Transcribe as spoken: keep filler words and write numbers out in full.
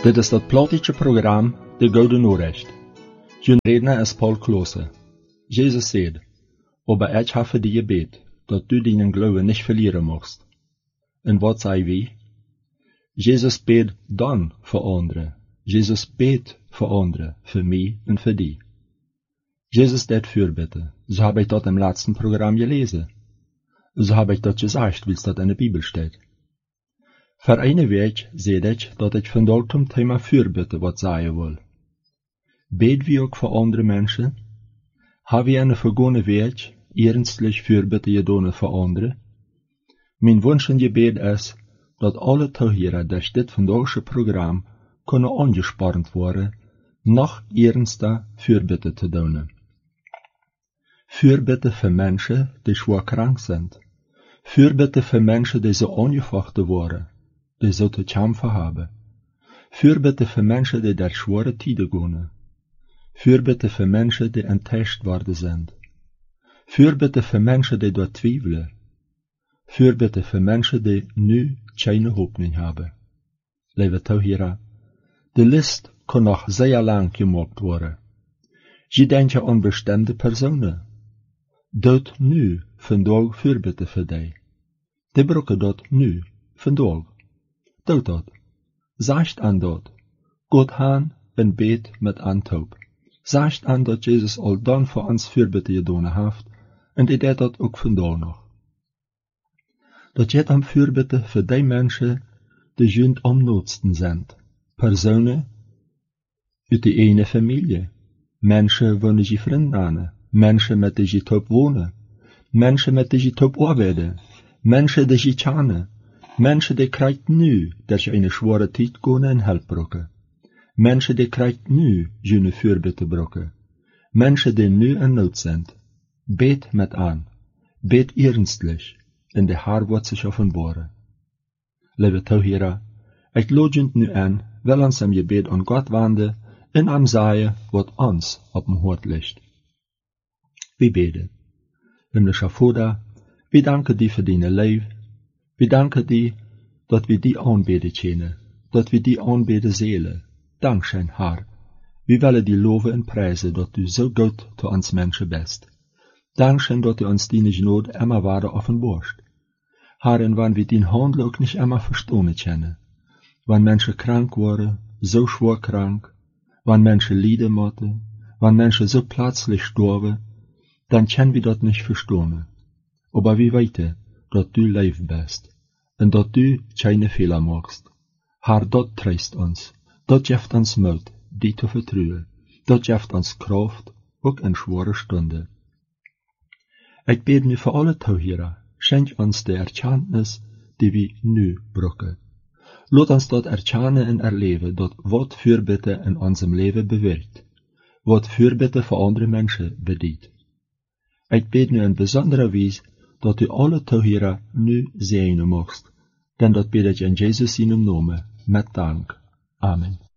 Dit is dat platiche program, De Gouden Noorrecht. Jun redner is Paul Klose. Jesus said, aber ich habe dir gebet, dat du deinen Glauben nicht verlieren mocht. En wat zei wie? Jesus beet dan voor anderen. Jesus beet voor anderen, voor mij en voor die. Jesus deed voorbitten. So habe ich dat im letzten Programm gelesen. So habe ich dat gesagt, wie es dat in der Bibel steht. Voor eine week zei ik dat ik vandaag zum Thema voorbitten wat zeggen wil. Beet wie ook voor andere mensen? Heb je een vergane week ernstlich voorbitten gedaan voor anderen? Mijn wunsch en gebed is dat alle toeheren durch dit vandaagse programma kunnen aangespaard worden, nog ernster voorbitten te doen. Voorbitten voor mensen die zwaar krank zijn. Voorbitten voor mensen die zo aangevochten worden, die zo te kämpfen hebben. Voorbitten voor mensen die door zware tijden gaan. Voorbitten voor mensen die enttäuscht worden zijn. Voorbitten voor mensen die door twijfelen. Voorbitten voor mensen die nu geen hoop hebben. Lieve toeheren, de lijst kan nog zeer lang gemaakt worden. Je denkt aan bestimmte personen. Doet nu vandaag voorbitten voor die. Die brokken dat nu, vandaag. Doet dat. Zegt aan dat. God aan en beet met aantoop. Zegt aan dat Jezus al dan voor ons voorbitten gedaan heeft, en die deed dat ook vandaag nog. Dat je hem voorbitten voor die mensen die junt omnoodsten zijn. Personen uit de ene familie. Mensen wonen je vrienden aan. Mensen met die je top wonen. Mensen met die je top arbeiden. Mensen die je kennen. Mensen die krijgt nu dat je een zware tijd gaan en help brokken. Mensen die krijgt nu je voorbitten brokken. Mensen die nu in nood zijn. Beet met aan. Beet ernstlich. En de haar wordt zich openbaren. Lieve toeheren, ik lood je nu aan, wel ons hem gebed aan God wenden en hem zeggen wat ons op hem hart ligt. We beden. Himmlischer Vater, we danken die voor deine leven. We danken die dat we die aanbeden kennen, dat we die aanbeden zelen. Dankzij haar. We willen die loven en prijzen dat u zo goed te ons mensen bent. Dankzij dat u ons die genade immer waarde offenbarst. Haar, en wanneer we die handel ook niet immer verstaan kennen. Wanneer mensen krank worden, zo zwaar krank, wanneer mensen lijden moeten, wanneer mensen zo plötzlich sterven, dan kunnen we dat niet verstaan. Maar we weten dat u leven bent, en dat u geen fehler maakt. Haar, dat troost ons, dat geeft ons moed, die te vertrouwen, dat geeft ons kracht, ook in zware stunden. Ik bid nu voor alle toeheren, schenk ons de erkenntnis die we nu brokken. Laat ons dat erkennen en erleven dat wat voorbitten in onze leven bewerkt, wat voorbitten voor andere mensen bedient. Ik bid nu in bijzondere wijze dat u alle toeheren nu zegenen mocht, en dat bid ik in Jezus in naam met dank. Amen.